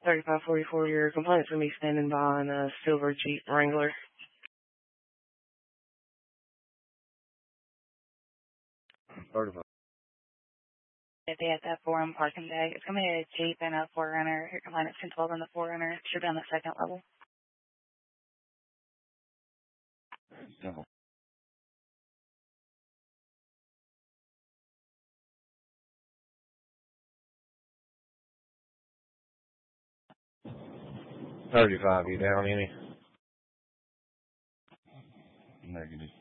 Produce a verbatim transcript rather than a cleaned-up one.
thirty-five forty-four, your complaint for me standing by on a silver Jeep Wrangler. thirty-five. If they had that forum parking day, it's going to be a Jeep and a four runner. Your complaint is ten twelve on the four runner. Should be on the second level. No. thirty-five, you down any? Negative.